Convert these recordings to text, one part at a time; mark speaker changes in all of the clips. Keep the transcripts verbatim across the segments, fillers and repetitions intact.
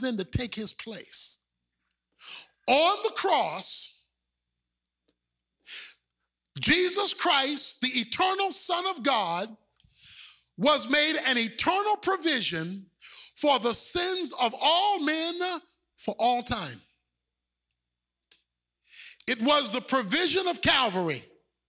Speaker 1: in to take his place. On the cross, Jesus Christ, the eternal Son of God, was made an eternal provision for the sins of all men for all time. It was the provision of Calvary.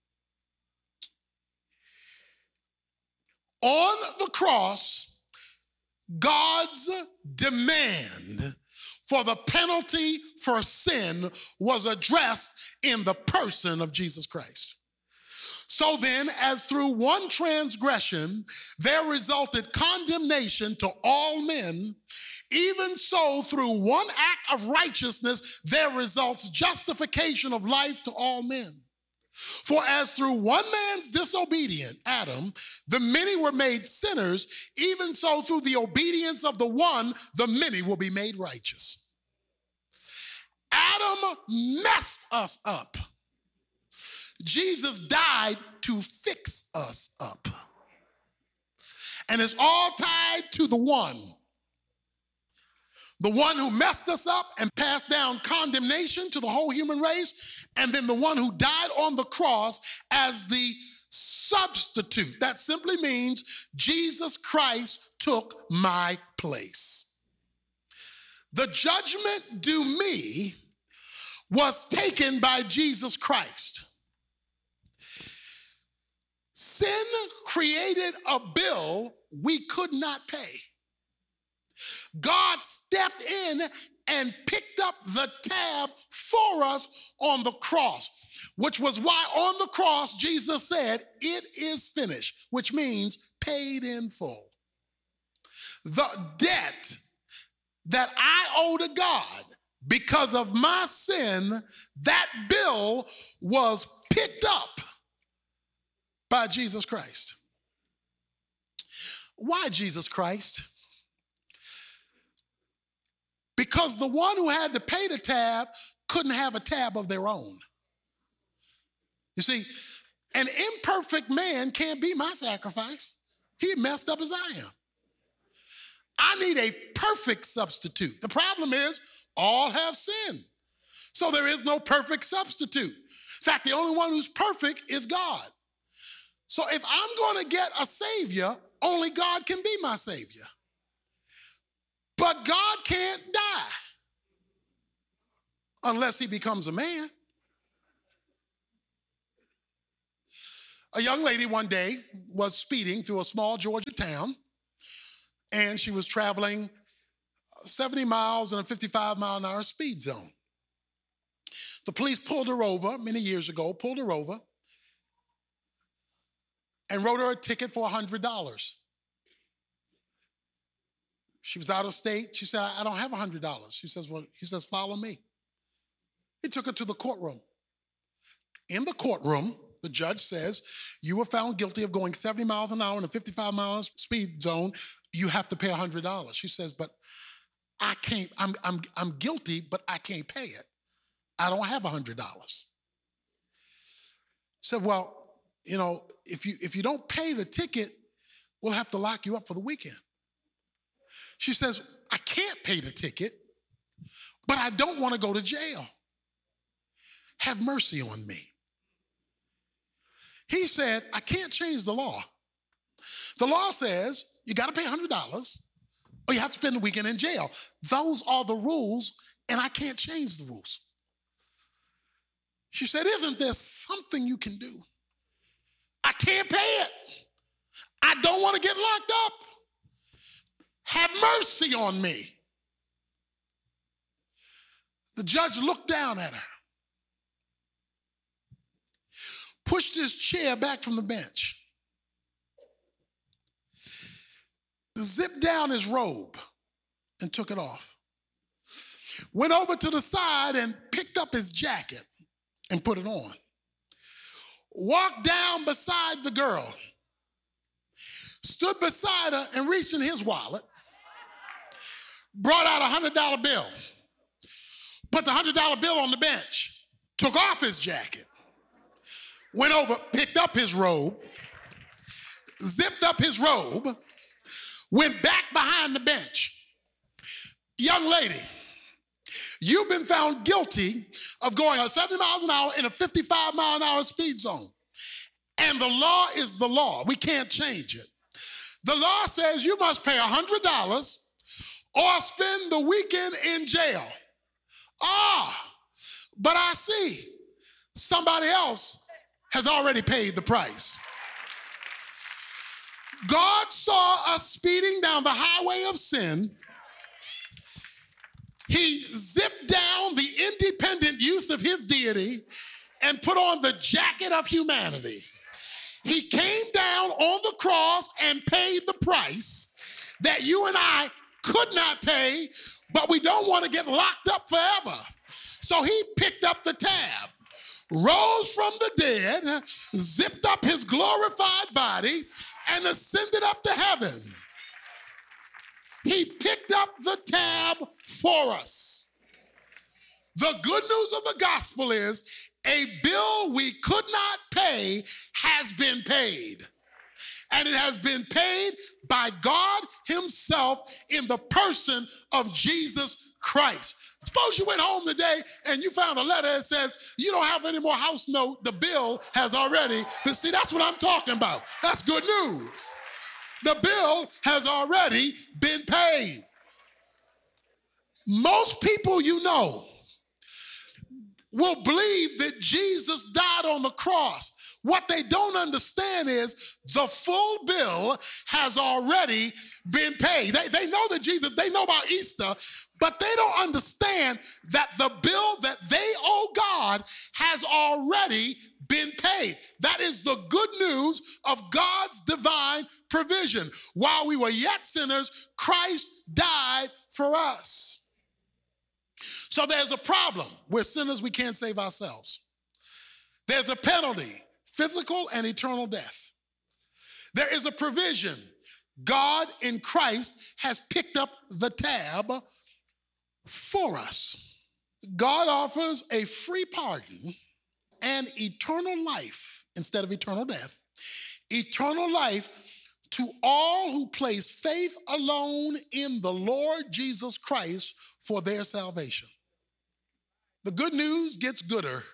Speaker 1: On the cross, God's demand for the penalty for sin was addressed in the person of Jesus Christ. So then, as through one transgression there resulted condemnation to all men, even so through one act of righteousness there results justification of life to all men. For as through one man's disobedience, Adam, the many were made sinners, even so through the obedience of the one, the many will be made righteous. Adam messed us up. Jesus died to fix us up. And it's all tied to the one. The one who messed us up and passed down condemnation to the whole human race, and then the one who died on the cross as the substitute. That simply means Jesus Christ took my place. The judgment due me was taken by Jesus Christ. Sin created a bill we could not pay. God stepped in and picked up the tab for us on the cross, which was why on the cross Jesus said, "It is finished," which means paid in full. The debt that I owe to God because of my sin, that bill was picked up by Jesus Christ. Why Jesus Christ? Because the one who had to pay the tab couldn't have a tab of their own. You see, an imperfect man can't be my sacrifice. He messed up as I am. I need a perfect substitute. The problem is, all have sinned. So there is no perfect substitute. In fact, the only one who's perfect is God. So if I'm going to get a savior, only God can be my savior. But God can't die unless he becomes a man. A young lady one day was speeding through a small Georgia town, and she was traveling seventy miles in a fifty-five mile an hour speed zone. The police pulled her over many years ago, pulled her over, and wrote her a ticket for one hundred dollars. She was out of state. She said, I don't have one hundred dollars. She says, well, he says, follow me. He took her to the courtroom. In the courtroom, the judge says, you were found guilty of going seventy miles an hour in a fifty-five mile speed zone. You have to pay one hundred dollars. She says, but I can't, I'm, I'm, I'm guilty, but I can't pay it. I don't have one hundred dollars. Said, well, you know, if you, if you don't pay the ticket, we'll have to lock you up for the weekend. She says, I can't pay the ticket, but I don't want to go to jail. Have mercy on me. He said, I can't change the law. The law says you got to pay one hundred dollars or you have to spend the weekend in jail. Those are the rules, and I can't change the rules. She said, isn't there something you can do? I can't pay it. I don't want to get locked up. Have mercy on me. The judge looked down at her, pushed his chair back from the bench, zipped down his robe and took it off, went over to the side and picked up his jacket and put it on, walked down beside the girl, stood beside her and reached in his wallet, brought out a one hundred dollar bill, put the one hundred dollar bill on the bench, took off his jacket, went over, picked up his robe, zipped up his robe, went back behind the bench. Young lady, you've been found guilty of going at seventy miles an hour in a fifty-five mile an hour speed zone. And the law is the law. We can't change it. The law says you must pay one hundred dollars or spend the weekend in jail. Ah, but I see somebody else has already paid the price. God saw us speeding down the highway of sin. He zipped down the independent use of his deity and put on the jacket of humanity. He came down on the cross and paid the price that you and I could not pay, but we don't want to get locked up forever. So he picked up the tab, rose from the dead, zipped up his glorified body, and ascended up to heaven. He picked up the tab for us. The good news of the gospel is a bill we could not pay has been paid. And it has been paid by God himself in the person of Jesus Christ. Suppose you went home today and you found a letter that says you don't have any more house note, the bill has already, but see, that's what I'm talking about. That's good news. The bill has already been paid. Most people you know will believe that Jesus died on the cross. What they don't understand is the full bill has already been paid. They, they know that Jesus, they know about Easter, but they don't understand that the bill that they owe God has already been paid. That is the good news of God's divine provision. While we were yet sinners, Christ died for us. So there's a problem. We're sinners, we can't save ourselves. There's a penalty, physical and eternal death. There is a provision. God in Christ has picked up the tab for us. God offers a free pardon and eternal life instead of eternal death. Eternal life to all who place faith alone in the Lord Jesus Christ for their salvation. The good news gets gooder.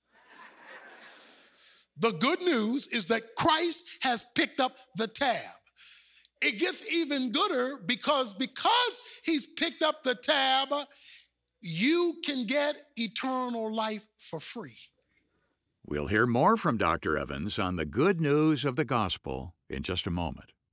Speaker 1: The good news is that Christ has picked up the tab. It gets even gooder because because he's picked up the tab, you can get eternal life for free.
Speaker 2: We'll hear more from Doctor Evans on the good news of the gospel in just a moment.